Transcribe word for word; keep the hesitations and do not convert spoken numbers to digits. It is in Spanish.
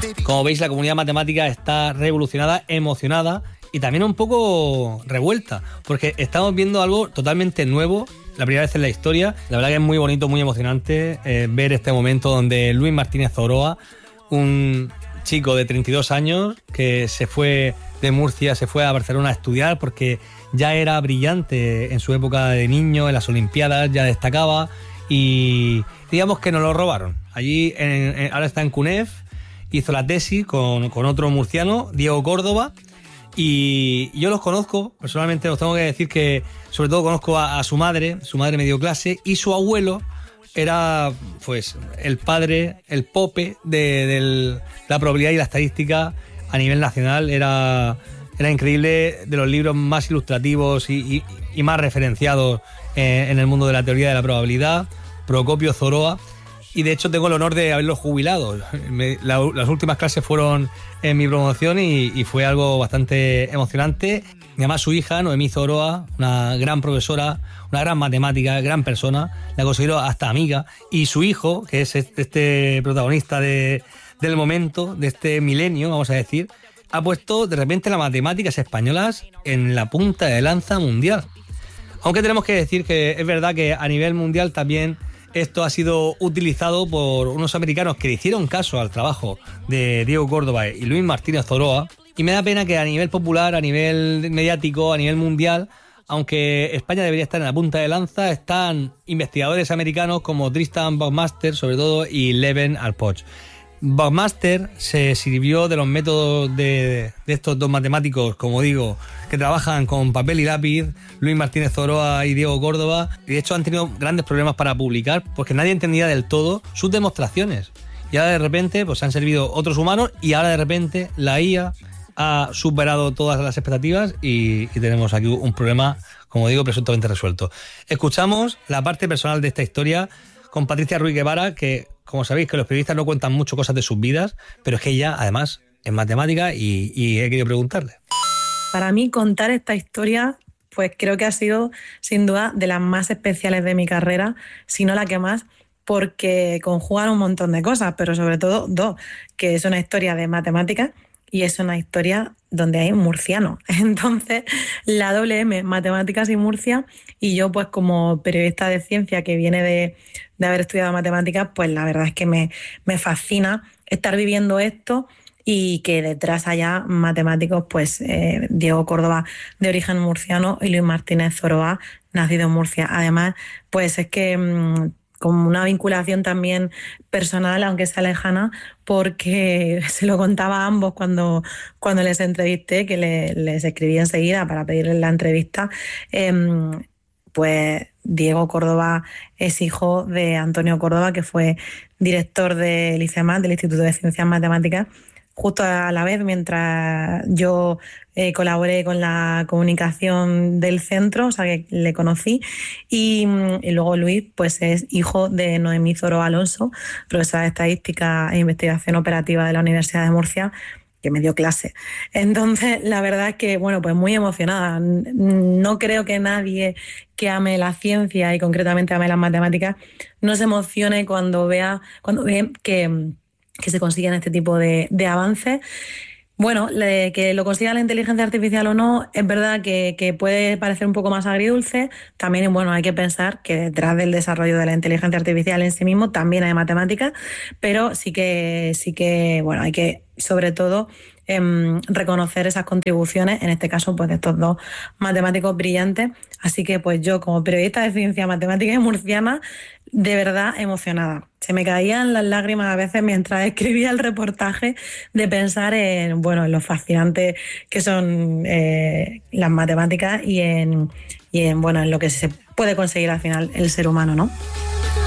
Como veis, la comunidad matemática está revolucionada, emocionada y también un poco revuelta, porque estamos viendo algo totalmente nuevo, la primera vez en la historia. La verdad que es muy bonito, muy emocionante eh, ver este momento donde Luis Martínez Zoroa, un chico de treinta y dos años que se fue de Murcia, se fue a Barcelona a estudiar porque ya era brillante en su época de niño, en las Olimpiadas ya destacaba, y digamos que nos lo robaron. Allí en, en, ahora está en CUNEF, hizo la tesis con, con otro murciano, Diego Córdoba, y yo los conozco, personalmente os tengo que decir que sobre todo conozco a, a su madre, su madre me dio clase, y su abuelo era pues el padre, el pope de, de la probabilidad y la estadística a nivel nacional. Era, era increíble, de los libros más ilustrativos y, y, y más referenciados en, en el mundo de la teoría de la probabilidad, Procopio Zoroa. Y de hecho tengo el honor de haberlo jubilado. Me, la, las últimas clases fueron en mi promoción y, y fue algo bastante emocionante. Y además su hija, Noemí Zoroa, una gran profesora, una gran matemática, gran persona, la considero hasta amiga. Y su hijo, que es este, este protagonista de, del momento, de este milenio, vamos a decir, ha puesto de repente las matemáticas españolas en la punta de lanza mundial. Aunque tenemos que decir que es verdad que a nivel mundial también esto ha sido utilizado por unos americanos que le hicieron caso al trabajo de Diego Córdoba y Luis Martínez Zoroa, y me da pena que a nivel popular, a nivel mediático, a nivel mundial, aunque España debería estar en la punta de lanza, están investigadores americanos como Tristan Buckmaster, sobre todo, y Leven Alpoch. Buckmaster se sirvió de los métodos de, de estos dos matemáticos, como digo, que trabajan con papel y lápiz, Luis Martínez Zoroa y Diego Córdoba, y de hecho han tenido grandes problemas para publicar porque nadie entendía del todo sus demostraciones. Y ahora de repente pues han servido otros humanos y ahora de repente la I A ha superado todas las expectativas y, y tenemos aquí un problema, como digo, presuntamente resuelto. Escuchamos la parte personal de esta historia con Patricia Ruiz Guevara, que como sabéis que los periodistas no cuentan mucho cosas de sus vidas, pero es que ella además es matemática y, y he querido preguntarle. Para mí contar esta historia pues creo que ha sido sin duda de las más especiales de mi carrera, si no la que más, porque conjugan un montón de cosas, pero sobre todo dos, que es una historia de matemáticas y es una historia donde hay murciano. Entonces, la doble M, matemáticas y Murcia, y yo pues como periodista de ciencia que viene de, de haber estudiado matemáticas, pues la verdad es que me, me fascina estar viviendo esto y que detrás haya matemáticos, pues eh, Diego Córdoba, de origen murciano, y Luis Martínez Zoroa, nacido en Murcia. Además, pues es que mmm, como una vinculación también personal, aunque sea lejana, porque se lo contaba a ambos cuando, cuando les entrevisté, que le, les escribí enseguida para pedirles la entrevista. Eh, pues Diego Córdoba es hijo de Antonio Córdoba, que fue director del ICEMAT, del Instituto de Ciencias Matemáticas, justo a la vez, mientras yo eh, colaboré con la comunicación del centro, o sea que le conocí, y, y luego Luis pues es hijo de Noemí Zoroa Alonso, profesora de Estadística e Investigación Operativa de la Universidad de Murcia, que me dio clase. Entonces, la verdad es que, bueno, pues muy emocionada. No creo que nadie que ame la ciencia y concretamente ame las matemáticas no se emocione cuando vea, cuando ve que que se consiguen este tipo de, de avances. Bueno, le, que lo consiga la inteligencia artificial o no, es verdad que, que puede parecer un poco más agridulce. También, bueno, hay que pensar que detrás del desarrollo de la inteligencia artificial en sí mismo también hay matemáticas, pero sí que, sí que, bueno, hay que, sobre todo, eh, reconocer esas contribuciones, en este caso, pues de estos dos matemáticos brillantes. Así que, pues yo, como periodista de ciencia, matemática y murciana, de verdad emocionada. Se me caían las lágrimas a veces mientras escribía el reportaje de pensar en, bueno, en lo fascinante que son eh, las matemáticas y en, y en, bueno, en lo que se puede conseguir al final el ser humano, ¿no?